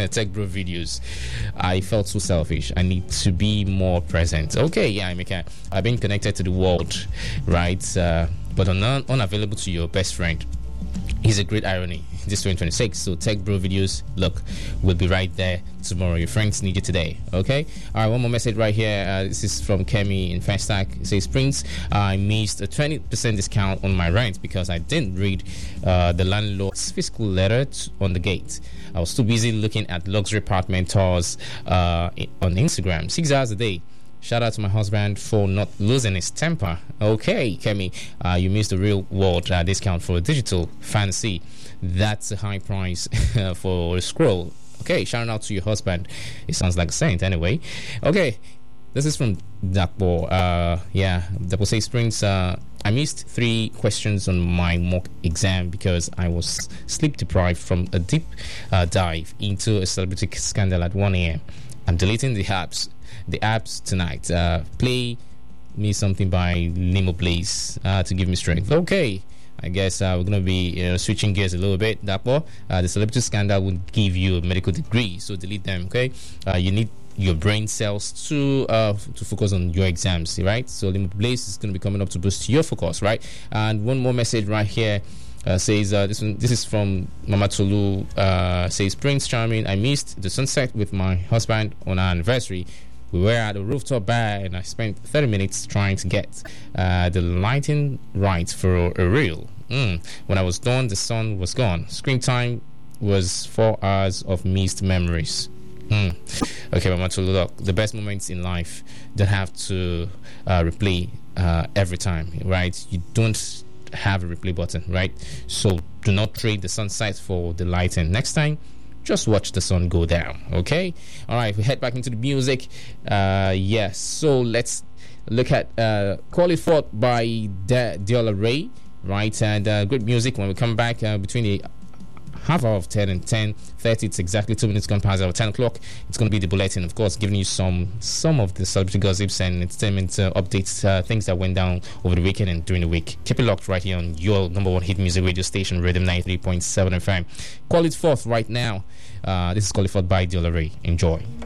Tech Bro videos. I felt so selfish. I need to be more present. Okay, yeah, I've been connected to the world, right? But unavailable to your best friend. Is a great irony. This 2026. So Tech Bro videos, look, we'll be right there tomorrow. Your friends need you today. Okay. All right. One more message right here. This is from Kemi in Festac. It says, Prince, I missed a 20% discount on my rent because I didn't read the landlord's fiscal letter on the gate. I was too busy looking at luxury apartment tours on Instagram 6 hours a day. Shout out to my husband for not losing his temper. Okay, Kemi, you missed the real world discount for a digital fancy. That's a high price for a scroll. Okay, shout out to your husband. It sounds like a saint anyway. Okay, this is from Dakpo. Dakpo says, Prince, I missed 3 questions on my mock exam because I was sleep deprived from a deep dive into a celebrity scandal at 1 a.m. I'm deleting the apps tonight. Play me something by Nemo Blaze to give me strength. Okay, I guess we're going to be switching gears a little bit. The celebrity scandal will give you a medical degree, so delete them. Okay, you need your brain cells to focus on your exams, right? So Nemo Blaze is going to be coming up to boost your focus, right? And one more message right here. Says this is from Mama Tolu. Says, Prince Charming, I missed the sunset with my husband on our anniversary. We were at a rooftop bar and I spent 30 minutes trying to get the lighting right for a reel. When I was done, the sun was gone. Screen time was 4 hours of missed memories. Okay, Mama Tolu, look, the best moments in life don't have to replay every time, right? You don't have a replay button, right? So do not trade the sunset for the lighting. Next time, just watch the sun go down. Okay, all right, we head back into the music. Yes, so let's look at Call It Forth by Diola Ray, right? And good music. When we come back between the half hour of 10 and 10:30, it's exactly 2 minutes gone past our 10 o'clock. It's going to be the bulletin, of course, giving you some of the celebrity gossips and entertainment updates, things that went down over the weekend and during the week. Keep it locked right here on your number one hit music radio station, Rhythm 93.7 FM. Call It Forth right now. This is Call It Forth by Diola Ray. Enjoy.